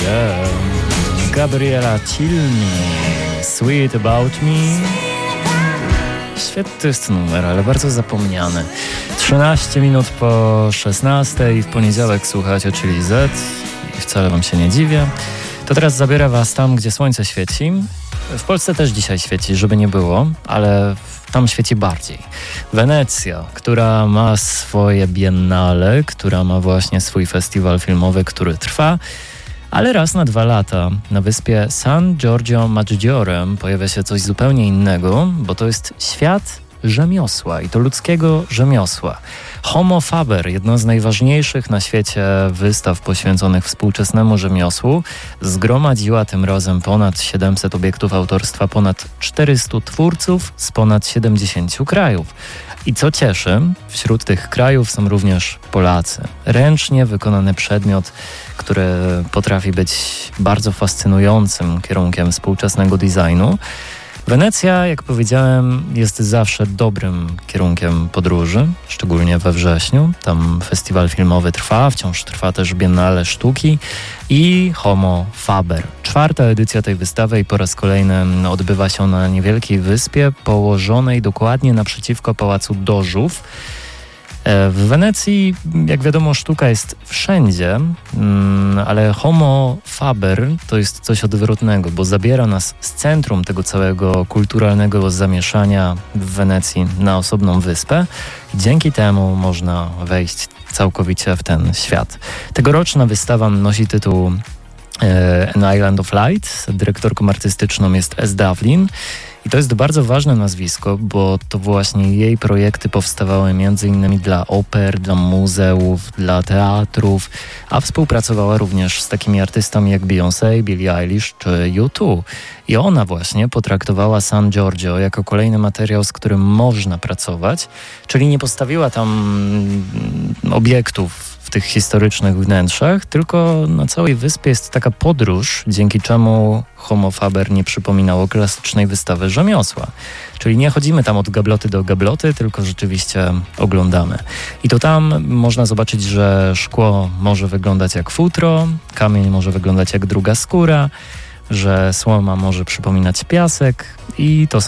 Gabriela Cilmi, Sweet About Me. Świetny to jest numer, ale bardzo zapomniany. 13 minut po 16 i w poniedziałek słuchacie, czyli Z i wcale wam się nie dziwię. To teraz zabiera was tam, gdzie słońce świeci. W Polsce też dzisiaj świeci, żeby nie było, ale tam świeci bardziej. Wenecja, która ma swoje biennale, która ma właśnie swój festiwal filmowy, który trwa, ale raz na 2 lata na wyspie San Giorgio Maggiore pojawia się coś zupełnie innego, bo to jest świat rzemiosła i to ludzkiego rzemiosła. Homo Faber, jedno z najważniejszych na świecie wystaw poświęconych współczesnemu rzemiosłu, zgromadziła tym razem ponad 700 obiektów autorstwa ponad 400 twórców z ponad 70 krajów. I co cieszy, wśród tych krajów są również Polacy. Ręcznie wykonany przedmiot, który potrafi być bardzo fascynującym kierunkiem współczesnego designu. Wenecja, jak powiedziałem, jest zawsze dobrym kierunkiem podróży, szczególnie we wrześniu. Tam festiwal filmowy trwa, wciąż trwa też Biennale Sztuki i Homo Faber. 4. edycja tej wystawy i po raz kolejny odbywa się na niewielkiej wyspie położonej dokładnie naprzeciwko Pałacu Dożów. W Wenecji, jak wiadomo, sztuka jest wszędzie, ale Homo Faber to jest coś odwrotnego, bo zabiera nas z centrum tego całego kulturalnego zamieszania w Wenecji na osobną wyspę i dzięki temu można wejść całkowicie w ten świat. Tegoroczna wystawa nosi tytuł An Island of Light. Dyrektorką artystyczną jest S. Devlin. I to jest bardzo ważne nazwisko, bo to właśnie jej projekty powstawały m.in. dla oper, dla muzeów, dla teatrów, a współpracowała również z takimi artystami jak Beyoncé, Billie Eilish czy U2. I ona właśnie potraktowała San Giorgio jako kolejny materiał, z którym można pracować, czyli nie postawiła tam obiektów w tych historycznych wnętrzach, tylko na całej wyspie jest taka podróż, dzięki czemu Homo Faber nie przypominało klasycznej wystawy rzemiosła. Czyli nie chodzimy tam od gabloty do gabloty, tylko rzeczywiście oglądamy. I to tam można zobaczyć, że szkło może wyglądać jak futro, kamień może wyglądać jak druga skóra, że słoma może przypominać piasek i to są